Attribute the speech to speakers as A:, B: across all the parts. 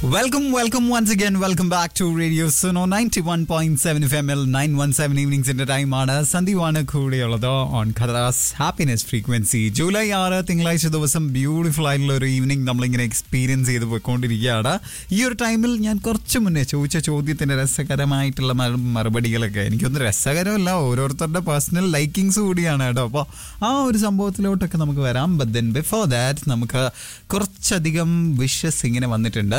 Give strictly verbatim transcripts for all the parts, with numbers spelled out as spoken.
A: Welcome, welcome once again. Welcome back to Radio Suno ninety-one point seven F M L nine one seven evenings in the time ആണ് സന്ദീപാണ് കൂടെയുള്ളത് on ഖദറാസ് happiness frequency. July ആറ് തിങ്കളാഴ്ച ദിവസം beautiful ആയിട്ടുള്ള ഒരു evening നമ്മളിങ്ങനെ experience ചെയ്ത് പോയിക്കൊണ്ടിരിക്കുകയാണ്. ഈ ഒരു ടൈമിൽ ഞാൻ കുറച്ച് മുന്നേ ചോദിച്ച ചോദ്യത്തിന് രസകരമായിട്ടുള്ള മറുപടികളൊക്കെ എനിക്കൊന്ന് രസകരമല്ല, ഓരോരുത്തരുടെ പേഴ്സണൽ ലൈക്കിങ്സ് കൂടിയാണ് കേട്ടോ. അപ്പോൾ ആ ഒരു സംഭവത്തിലോട്ടൊക്കെ നമുക്ക് വരാം. ബട്ട് ദെൻ ബിഫോർ ദാറ്റ് നമുക്ക് കുറച്ചധികം വിഷസ് ഇങ്ങനെ വന്നിട്ടുണ്ട്.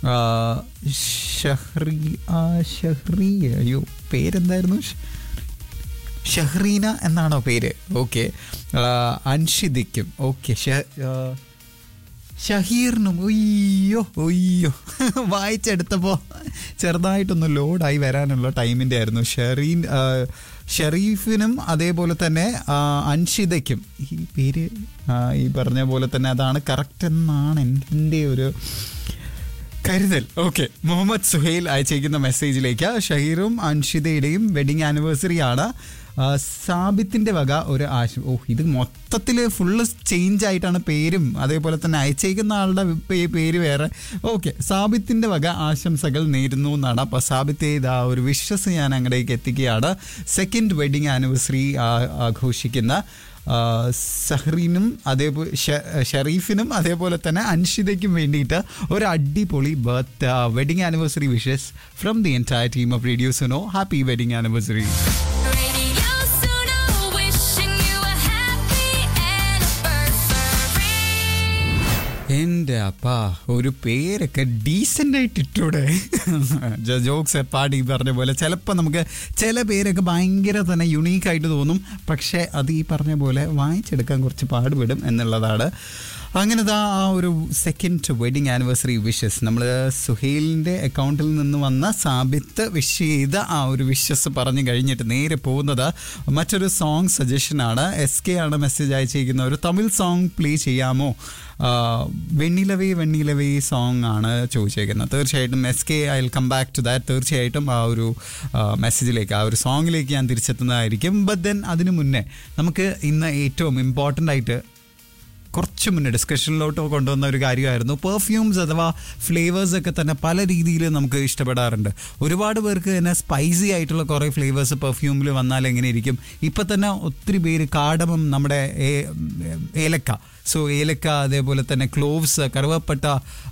A: ഷഹ്രി ഷഹ്രി അയ്യോ പേരെന്തായിരുന്നു? ഷഹ്റീന എന്നാണോ പേര്? ഓക്കെ. അൻഷിദിക്കും ഓക്കെ. ഷഹീറിനും ഒയ്യോ ഒയ്യോ വായിച്ചെടുത്തപ്പോൾ ചെറുതായിട്ടൊന്ന് ലോഡായി വരാനുള്ള ടൈമിൻ്റെ ആയിരുന്നു. ഷെറീൻ ഷെറീഫിനും അതേപോലെ തന്നെ അൻഷിതയ്ക്കും ഈ പേര് ഈ പറഞ്ഞ പോലെ തന്നെ അതാണ് കറക്റ്റ് എന്നാണ് എൻ്റെ ഒരു കരുതൽ. ഓക്കെ. മുഹമ്മദ് സുഹൈൽ അയച്ചേക്കുന്ന മെസ്സേജിലേക്ക് ഷഹീറും അൻഷിതയുടെയും വെഡിങ് ആനിവേഴ്സറി ആണ്. സാബിത്തിൻ്റെ വക ഒരു ആശ ഓ ഇത് മൊത്തത്തിൽ ഫുള്ള് ചേഞ്ച് ആയിട്ടാണ് പേരും അതേപോലെ തന്നെ അയച്ചേക്കുന്ന ആളുടെ പേര് വേറെ. ഓക്കെ. സാബിത്തിൻ്റെ വക ആശംസകൾ നേരുന്നു എന്നാണ്. അപ്പോൾ സാബിത്തെ ഇതാ ഒരു വിശ്വസ് ഞാൻ അങ്ങടേക്ക് എത്തിക്കുകയാണ്. സെക്കൻഡ് വെഡിങ് ആനിവേഴ്സറി ആഘോഷിക്കുന്ന സഹ്റീനും അതേപോലെ ഷെറീഫിനും അതേപോലെ തന്നെ അൻഷിതയ്ക്കും വേണ്ടിയിട്ട് ഒരു അടിപൊളി birth wedding anniversary wishes from the entire team of radio Suno. Happy wedding anniversary. എൻ്റെ അപ്പാ ഒരു പേരൊക്കെ ഡീസൻ്റ് ആയിട്ട് ഇട്ടൂടെ? ജോക്സ് പാടി പറഞ്ഞ പോലെ ചിലപ്പോൾ നമുക്ക് ചില പേരൊക്കെ ഭയങ്കര തന്നെ യുണീക്കായിട്ട് തോന്നും, പക്ഷേ അത് ഈ പറഞ്ഞ പോലെ വായിച്ചെടുക്കാൻ കുറച്ച് പാടുപെടും എന്നുള്ളതാണ്. അങ്ങനത്തെ ആ ഒരു സെക്കൻഡ് വെഡിങ് ആനിവേഴ്സറി വിഷസ് നമ്മൾ സുഹൈലിൻ്റെ അക്കൗണ്ടിൽ നിന്ന് വന്ന സാബിത്ത് വിഷ് ചെയ്ത ആ ഒരു വിഷസ് പറഞ്ഞു കഴിഞ്ഞിട്ട് നേരെ പോകുന്നത് മറ്റൊരു സോങ് സജഷനാണ്. എസ് കെ ആണ് മെസ്സേജ് അയച്ചിരിക്കുന്ന ഒരു തമിഴ് സോങ് പ്ലേ ചെയ്യാമോ? വെണ്ണിലവേ വെണ്ണിലവേ സോങ് ആണ് ചോദിച്ചേക്കുന്നത്. തീർച്ചയായിട്ടും S K I will come back to that. തീർച്ചയായിട്ടും ആ ഒരു മെസ്സേജിലേക്ക് ആ ഒരു സോങ്ങിലേക്ക് ഞാൻ തിരിച്ചെത്തുന്നതായിരിക്കും. ബട്ട് ദെൻ അതിനു മുന്നേ നമുക്ക് ഇന്ന് ഏറ്റവും ഇമ്പോർട്ടൻ്റ് ആയിട്ട് കുറച്ച് മുന്നേ ഡിസ്കഷനിലോട്ട് കൊണ്ടുവന്ന ഒരു കാര്യമായിരുന്നു പെർഫ്യൂംസ് അഥവാ ഫ്ലേവേഴ്സൊക്കെ തന്നെ പല രീതിയിൽ നമുക്ക് ഇഷ്ടപ്പെടാറുണ്ട്. ഒരുപാട് പേർക്ക് തന്നെ സ്പൈസി ആയിട്ടുള്ള കുറേ ഫ്ലേവേഴ്സ് പെർഫ്യൂമിൽ വന്നാൽ എങ്ങനെ ഇരിക്കും? ഇപ്പം തന്നെ ഒത്തിരി പേര് കാടമം, നമ്മുടെ ഏലക്ക, സോ ഏലക്ക അതേപോലെ തന്നെ ക്ലോവ്സ്, കറുവപ്പട്ട,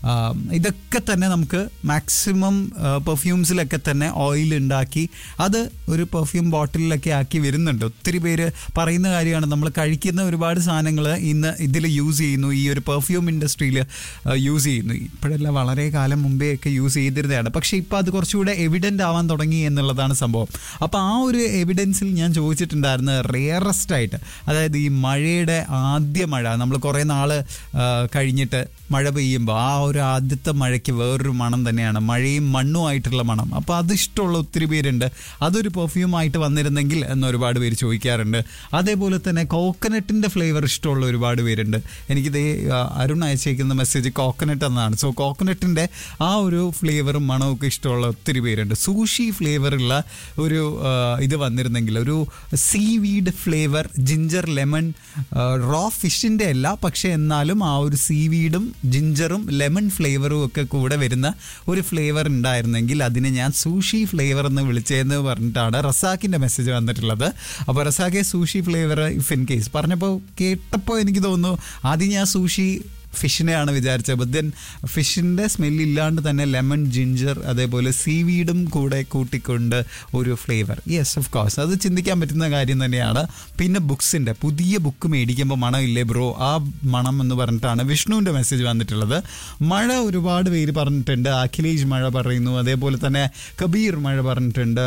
A: ഇതൊക്കെ തന്നെ നമുക്ക് മാക്സിമം പെർഫ്യൂംസിലൊക്കെ തന്നെ ഓയിൽ ഉണ്ടാക്കി അത് ഒരു പെർഫ്യൂം ബോട്ടിലൊക്കെ ആക്കി വരുന്നുണ്ട്. ഒത്തിരി പേര് പറയുന്ന കാര്യമാണ് നമ്മൾ കഴിക്കുന്ന ഒരുപാട് സാധനങ്ങൾ ഇന്ന് ഇതിൽ യൂസ് ചെയ്യുന്നു, ഈ ഒരു പെർഫ്യൂം ഇൻഡസ്ട്രിയിൽ യൂസ് ചെയ്യുന്നു. ഇപ്പോഴല്ല വളരെ കാലം മുമ്പേ ഒക്കെ യൂസ് ചെയ്തിരുന്നതാണ്, പക്ഷേ ഇപ്പോൾ അത് കുറച്ചുകൂടെ എവിഡൻ്റ് ആവാൻ തുടങ്ങി എന്നുള്ളതാണ് സംഭവം. അപ്പോൾ ആ ഒരു എവിഡൻസിൽ ഞാൻ ചോദിച്ചിട്ടുണ്ടായിരുന്നു റെയറസ്റ്റ് ആയിട്ട്, അതായത് ഈ മഴയുടെ ആദ്യ മഴ നമ്മൾ കുറേ നാൾ കഴിഞ്ഞിട്ട് മഴ പെയ്യുമ്പോൾ ആ ഒരു ആദ്യത്തെ മഴയ്ക്ക് വേറൊരു മണം തന്നെയാണ്, മഴയും മണ്ണുമായിട്ടുള്ള മണം. അപ്പോൾ അത് ഇഷ്ടമുള്ള ഒത്തിരി പേരുണ്ട്. അതൊരു പെർഫ്യൂമായിട്ട് വന്നിരുന്നെങ്കിൽ എന്ന് ഒരുപാട് പേര് ചോദിക്കാറുണ്ട്. അതേപോലെ തന്നെ കോക്കനട്ടിൻ്റെ ഫ്ലേവർ ഇഷ്ടമുള്ള ഒരുപാട് പേരുണ്ട്. എനിക്കിത് അരുൺ അയച്ചേക്കുന്ന മെസ്സേജ് കോക്കനട്ട് എന്നാണ്. സോ കോക്കനട്ടിൻ്റെ ആ ഒരു ഫ്ലേവറും മണമൊക്കെ ഇഷ്ടമുള്ള ഒത്തിരി പേരുണ്ട്. സൂഷി ഫ്ലേവറുള്ള ഒരു ഇത് വന്നിരുന്നെങ്കിൽ, ഒരു see weed flavour, ginger lemon, raw ഫിഷിൻ്റെ അല്ല, പക്ഷേ എന്നാലും ആ ഒരു സീ വീഡും ജിഞ്ചറും ലെമൺ ഫ്ലേവറും ഒക്കെ കൂടെ വരുന്ന ഒരു ഫ്ലേവർ ഉണ്ടായിരുന്നെങ്കിൽ അതിനെ ഞാൻ സൂഷി ഫ്ലേവർ എന്ന് വിളിച്ചതെന്ന് പറഞ്ഞിട്ടാണ് റസാക്കിൻ്റെ മെസ്സേജ് വന്നിട്ടുള്ളത്. അപ്പോൾ റസാക്കെ sushi flavour if in case പറഞ്ഞപ്പോൾ കേട്ടപ്പോൾ എനിക്ക് തോന്നുന്നു ആദ്യം ഞാൻ സൂഷി ഫിഷിനെയാണ് വിചാരിച്ചത്. ബട്ട് ദെൻ ഫിഷിൻ്റെ സ്മെല്ലില്ലാണ്ട് തന്നെ ലെമൺ, ജിഞ്ചർ അതേപോലെ സീവീഡും കൂടെ കൂട്ടിക്കൊണ്ട് ഒരു ഫ്ലേവർ. യെസ്, ഓഫ് കോഴ്സ് അത് ചിന്തിക്കാൻ പറ്റുന്ന കാര്യം തന്നെയാണ്. പിന്നെ ബുക്സിൻ്റെ പുതിയ ബുക്ക് മേടിക്കുമ്പോൾ മണം ഇല്ലേ ബ്രോ, ആ മണം എന്ന് പറഞ്ഞിട്ടാണ് വിഷ്ണുവിൻ്റെ മെസ്സേജ് വന്നിട്ടുള്ളത്. മഴ ഒരുപാട് പേര് പറഞ്ഞിട്ടുണ്ട്. അഖിലേഷ് മഴ പറയുന്നു, അതേപോലെ തന്നെ കബീർ മഴ പറഞ്ഞിട്ടുണ്ട്,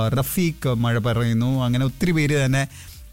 A: റഫീഖ് മഴ പറയുന്നു. അങ്ങനെ ഒത്തിരി പേര് തന്നെ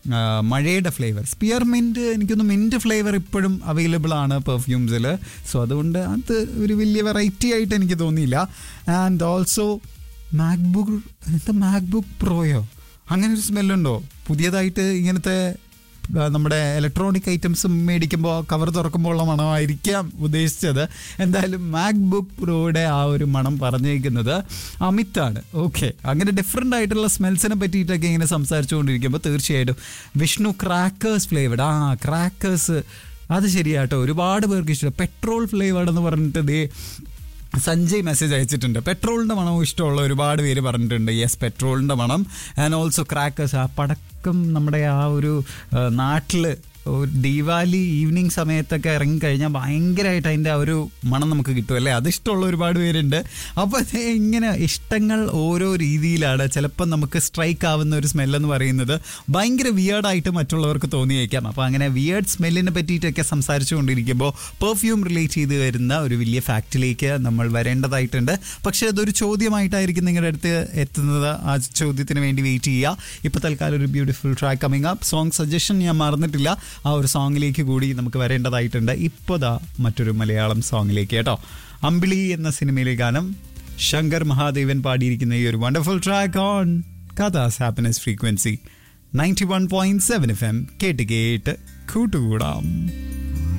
A: മഴയുടെ ഫ്ലേവർ. സ്പിയർമിൻറ്റ്, എനിക്കൊന്ന് മിൻറ്റ് ഫ്ലേവർ ഇപ്പോഴും അവൈലബിൾ ആണ് പെർഫ്യൂംസിൽ. സോ അതുകൊണ്ട് അത് ഒരു വലിയ വെറൈറ്റി ആയിട്ട് എനിക്ക് തോന്നിയില്ല. ആൻഡ് ഓൾസോ മാക്ബുക്ക്, എന്താ മാക്ബുക്ക് പ്രോയോ അങ്ങനെ ഒരു സ്മെല്ലുണ്ടോ പുതിയതായിട്ട്? ഇങ്ങനത്തെ നമ്മുടെ ഇലക്ട്രോണിക് ഐറ്റംസ് മേടിക്കുമ്പോൾ കവർ തുറക്കുമ്പോൾ ഉള്ള മണമായിരിക്കാം ഉദ്ദേശിച്ചത്. എന്തായാലും മാക്ബുക്ക് പ്രോയുടെ ആ ഒരു മണം പറഞ്ഞേക്കുന്നത് അമിതാണ്. ഓക്കെ, അങ്ങനെ ഡിഫറെൻ്റ് ആയിട്ടുള്ള സ്മെൽസിനെ പറ്റിയിട്ടൊക്കെ ഇങ്ങനെ സംസാരിച്ചുകൊണ്ടിരിക്കുമ്പോൾ തീർച്ചയായിട്ടും വിഷ്ണു ക്രാക്കേഴ്സ് ഫ്ലേവർഡ്, ആ ക്രാക്കേഴ്സ് അത് ശരിയാട്ടോ, ഒരുപാട് പേർക്ക് ഇഷ്ടം. പെട്രോൾ ഫ്ലേവേർഡ് എന്ന് പറഞ്ഞിട്ട് ദേ സഞ്ജയ് മെസ്സേജ് അയച്ചിട്ടുണ്ട്. പെട്രോളിൻ്റെ മണവും ഇഷ്ടമുള്ള ഒരുപാട് പേര് പറഞ്ഞിട്ടുണ്ട്. യെസ്, പെട്രോളിൻ്റെ മണം ആൻഡ് ഓൾസോ ക്രാക്കേഴ്സ്. ആ പടക്കം നമ്മുടെ ആ ഒരു നാട്ടിൽ ഒരു ദീപാവലി ഈവനിങ് സമയത്തൊക്കെ ഇറങ്ങിക്കഴിഞ്ഞാൽ ഭയങ്കരമായിട്ട് അതിൻ്റെ ആ ഒരു മണം നമുക്ക് കിട്ടും അല്ലേ. അതിഷ്ടമുള്ള ഒരുപാട് പേരുണ്ട്. അപ്പോൾ ഇങ്ങനെ ഇഷ്ടങ്ങൾ ഓരോ രീതിയിലാണ്. ചിലപ്പോൾ നമുക്ക് സ്ട്രൈക്ക് ആവുന്ന ഒരു സ്മെല്ലെന്ന് പറയുന്നത് ഭയങ്കര വിയേർഡായിട്ട് മറ്റുള്ളവർക്ക് തോന്നിയേക്കാം. അപ്പോൾ അങ്ങനെ വിയേർഡ് സ്മെല്ലിനെ പറ്റിയിട്ടൊക്കെ സംസാരിച്ചു കൊണ്ടിരിക്കുമ്പോൾ പെർഫ്യൂം റിലേറ്റ് ചെയ്ത് വരുന്ന ഒരു വലിയ ഫാക്റ്റിലേക്ക് നമ്മൾ വരേണ്ടതായിട്ടുണ്ട്. പക്ഷേ അതൊരു ചോദ്യമായിട്ടായിരിക്കും നിങ്ങളുടെ അടുത്ത് എത്തുന്നത്. ആ ചോദ്യത്തിന് വേണ്ടി വെയിറ്റ് ചെയ്യുക. ഇപ്പോൾ തൽക്കാലം ഒരു beautiful track coming up. Song suggestion ഞാൻ മറന്നിട്ടില്ല. ആ ഒരു സോങ്ങിലേക്ക് കൂടി നമുക്ക് വരേണ്ടതായിട്ടുണ്ട്. ഇപ്പോൾ ദാ മറ്റൊരു മലയാളം സോങ്ങിലേക്ക് കേട്ടോ. അമ്പിളി എന്ന സിനിമയിലെ ഗാനം ശങ്കർ മഹാദേവൻ പാടിയിരിക്കുന്ന ഈ ഒരു wonderful track on കഥാസ് happiness frequency ninety one point seven F M. കേട്ട് കേട്ട് കൂട്ടുകൂടാം.